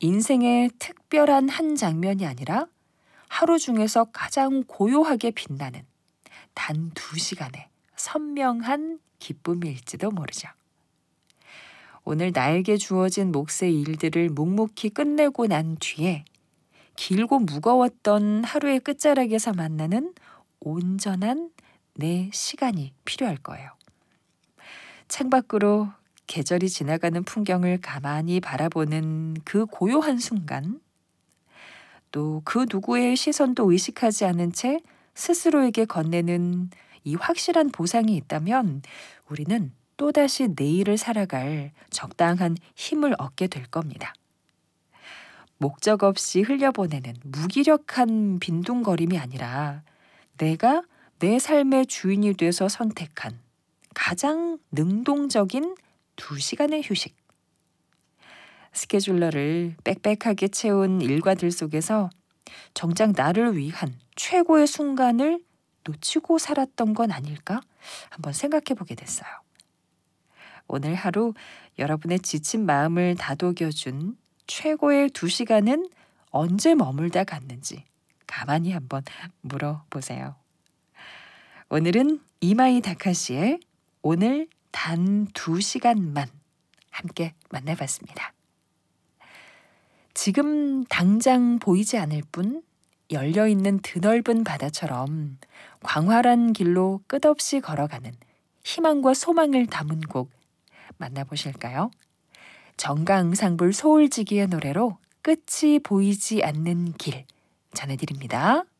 인생의 특별한 한 장면이 아니라 하루 중에서 가장 고요하게 빛나는 단 2시간의 선명한 기쁨일지도 모르죠. 오늘 나에게 주어진 몫의 일들을 묵묵히 끝내고 난 뒤에 길고 무거웠던 하루의 끝자락에서 만나는 온전한 내 시간이 필요할 거예요. 창밖으로 계절이 지나가는 풍경을 가만히 바라보는 그 고요한 순간, 또 그 누구의 시선도 의식하지 않은 채 스스로에게 건네는 이 확실한 보상이 있다면 우리는 또다시 내일을 살아갈 적당한 힘을 얻게 될 겁니다. 목적 없이 흘려보내는 무기력한 빈둥거림이 아니라 내가 내 삶의 주인이 돼서 선택한 가장 능동적인 2시간의 휴식. 스케줄러를 빽빽하게 채운 일과들 속에서 정작 나를 위한 최고의 순간을 놓치고 살았던 건 아닐까? 한번 생각해 보게 됐어요. 오늘 하루 여러분의 지친 마음을 다독여준 최고의 2시간은 언제 머물다 갔는지 가만히 한번 물어보세요. 오늘은 이마이 다카시의 오늘 단 2시간만 함께 만나봤습니다. 지금 당장 보이지 않을 뿐 열려있는 드넓은 바다처럼 광활한 길로 끝없이 걸어가는 희망과 소망을 담은 곡 만나보실까요? 정가응상불 소울지기의 노래로 끝이 보이지 않는 길 전해드립니다.